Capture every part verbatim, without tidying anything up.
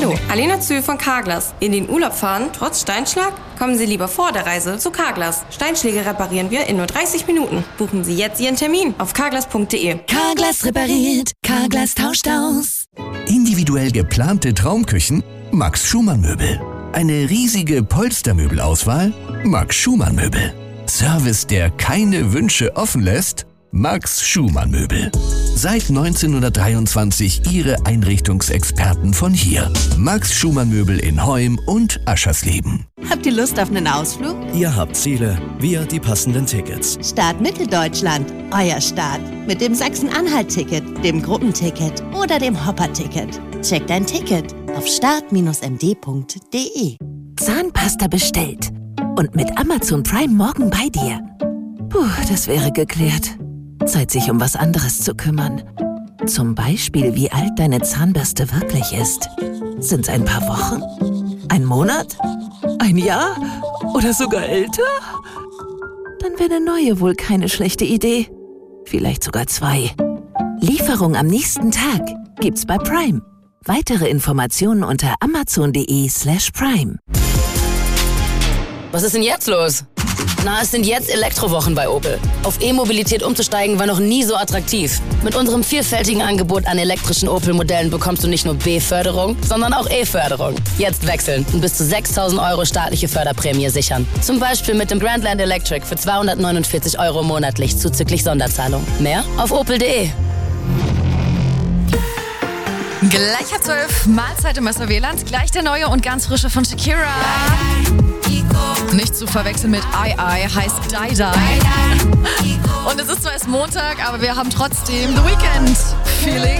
Hallo, Alena Zühl von Carglass. In den Urlaub fahren, trotz Steinschlag? Kommen Sie lieber vor der Reise zu Carglass. Steinschläge reparieren wir in nur dreißig Minuten. Buchen Sie jetzt Ihren Termin auf carglass punkt de. Carglass repariert, Carglass tauscht aus. Individuell geplante Traumküchen? Max Schumann Möbel. Eine riesige Polstermöbelauswahl? Max Schumann Möbel. Service, der keine Wünsche offen lässt? Max Schumann Möbel. Seit neunzehnhundertdreiundzwanzig Ihre Einrichtungsexperten von hier. Max Schumann Möbel in Heum und Aschersleben. Habt ihr Lust auf einen Ausflug? Ihr habt Ziele, wir die passenden Tickets. Start Mitteldeutschland, euer Start. Mit dem Sachsen-Anhalt-Ticket, dem Gruppenticket oder dem Hopper-Ticket. Checkt dein Ticket auf start Bindestrich m d punkt de. Zahnpasta bestellt. Und mit Amazon Prime morgen bei dir. Puh, das wäre geklärt. Zeit, sich um was anderes zu kümmern. Zum Beispiel, wie alt deine Zahnbürste wirklich ist. Sind's ein paar Wochen? Ein Monat? Ein Jahr? Oder sogar älter? Dann wäre eine neue wohl keine schlechte Idee. Vielleicht sogar zwei. Lieferung am nächsten Tag gibt's bei Prime. Weitere Informationen unter amazon.de slash prime. Was ist denn jetzt los? Na, es sind jetzt Elektrowochen bei Opel. Auf E-Mobilität umzusteigen war noch nie so attraktiv. Mit unserem vielfältigen Angebot an elektrischen Opel-Modellen bekommst du nicht nur B-Förderung, sondern auch E-Förderung. Jetzt wechseln und bis zu sechstausend Euro staatliche Förderprämie sichern. Zum Beispiel mit dem Grandland Electric für zweihundertneunundvierzig Euro monatlich zuzüglich Sonderzahlung. Mehr auf opel punkt de. Gleich ab zwölf, Mahlzeit im Messerweland. Gleich der neue und ganz frische von Shakira. Nicht zu verwechseln mit I I, heißt Die Die. Und es ist zwar erst Montag, aber wir haben trotzdem The Weeknd Feeling.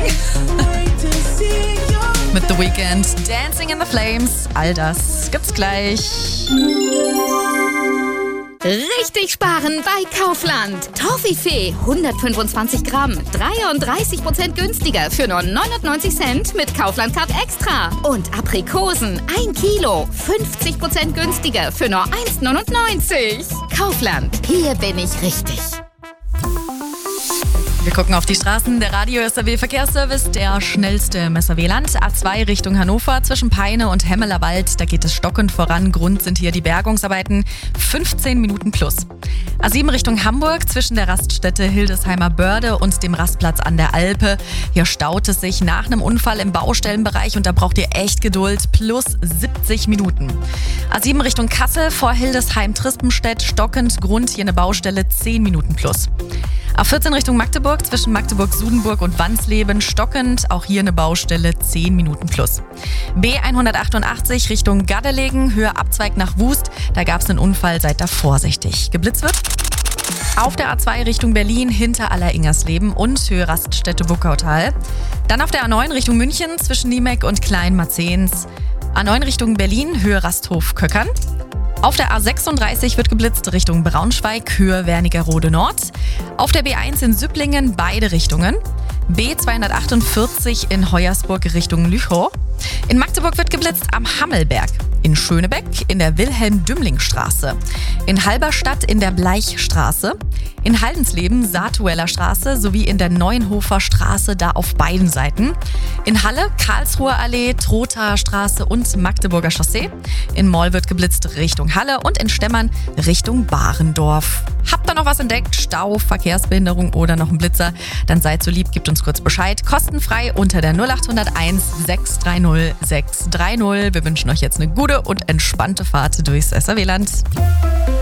Mit The Weeknd, Dancing in the Flames. All das gibt's gleich. Richtig sparen bei Kaufland. Toffifee hundertfünfundzwanzig Gramm, dreiunddreißig Prozent günstiger für nur neunundneunzig Cent mit Kaufland Card Extra. Und Aprikosen ein Kilo, fünfzig Prozent günstiger für nur eins neunundneunzig. Kaufland, hier bin ich richtig. Wir gucken auf die Straßen. Der Radio S R W Verkehrsservice, der schnellste Messerweland. A zwei Richtung Hannover zwischen Peine und Hemmelerwald. Da geht es stockend voran. Grund sind hier die Bergungsarbeiten. fünfzehn Minuten plus. A sieben Richtung Hamburg zwischen der Raststätte Hildesheimer Börde und dem Rastplatz an der Alpe. Hier staut es sich nach einem Unfall im Baustellenbereich und da braucht ihr echt Geduld. Plus siebzig Minuten. A sieben Richtung Kassel vor Hildesheim-Trispenstedt. Stockend. Grund hier eine Baustelle. zehn Minuten plus. A vierzehn Richtung Magdeburg zwischen Magdeburg-Sudenburg und Wansleben stockend, auch hier eine Baustelle, zehn Minuten plus. B hundertachtundachtzig Richtung Gardelegen, Höhe Abzweig nach Wust, da gab es einen Unfall, seid da vorsichtig. Geblitzt wird auf der A zwei Richtung Berlin hinter Aller-Ingersleben und Höhe Raststätte Buckautal. Dann auf der A neun Richtung München zwischen Niemek und Kleinmarzehns. A neun Richtung Berlin, Höhe Rasthof-Köckern. Auf der A sechsunddreißig wird geblitzt Richtung Braunschweig, Höhe Wernigerode Nord. Auf der B eins in Süpplingen beide Richtungen. B zweihundertachtundvierzig in Hoyersburg Richtung Lüchow. In Magdeburg wird geblitzt am Hammelberg. In Schönebeck in der Wilhelm-Dümling-Straße. In Halberstadt in der Bleichstraße. In Haldensleben Saatueller Straße sowie in der Neuenhofer Straße, da auf beiden Seiten. In Halle Karlsruher Allee, Trothaer Straße und Magdeburger Chaussee. In Moll wird geblitzt Richtung Halle und in Stemmern Richtung Barendorf. Habt ihr noch was entdeckt? Stau, Verkehrsbehinderung oder noch ein Blitzer? Dann seid so lieb, gebt uns kurz Bescheid. Kostenfrei unter der null acht null eins sechs drei null sechs drei null. Wir wünschen euch jetzt eine gute und entspannte Fahrt durchs S R W-Land.